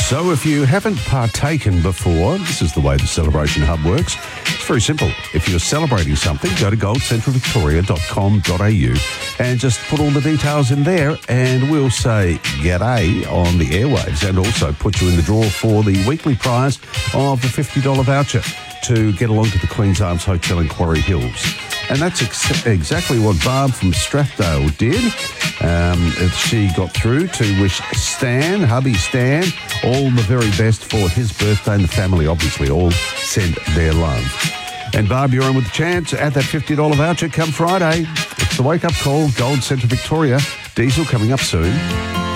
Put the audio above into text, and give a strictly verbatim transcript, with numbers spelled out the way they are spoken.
So if you haven't partaken before, this is the way the Celebration Hub works. It's very simple. If you're celebrating something, go to gold central victoria dot com dot a u and just put all the details in there, and we'll say g'day on the airwaves and also put you in the draw for the weekly prize of the fifty dollars voucher to get along to the Queen's Arms Hotel in Quarry Hills. And that's ex- exactly what Barb from Strathdale did. Um, she got through to wish Stan, hubby Stan, all the very best for his birthday, and the family obviously all send their love. And Barb, you're on with the chance at that fifty dollars voucher come Friday. It's the wake-up call, Gold Central Victoria. Diesel coming up soon.